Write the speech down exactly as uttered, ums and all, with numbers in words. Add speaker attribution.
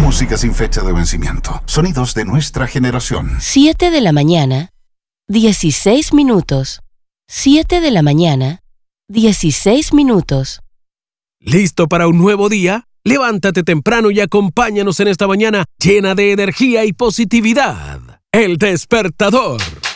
Speaker 1: Música sin fecha de vencimiento. Sonidos de nuestra generación.
Speaker 2: siete de la mañana, dieciséis minutos. siete de la mañana, dieciséis minutos.
Speaker 3: ¿Listo para un nuevo día? Levántate temprano y acompáñanos en esta mañana llena de energía y positividad. El Despertador.